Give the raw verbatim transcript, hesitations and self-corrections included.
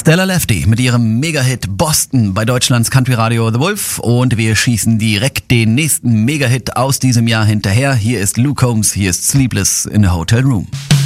Stella Lefty mit ihrem Mega-Hit Boston bei Deutschlands Country Radio The Wolf und wir schießen direkt den nächsten Mega-Hit aus diesem Jahr hinterher. Hier ist Luke Combs, hier ist Sleepless in a Hotel Room.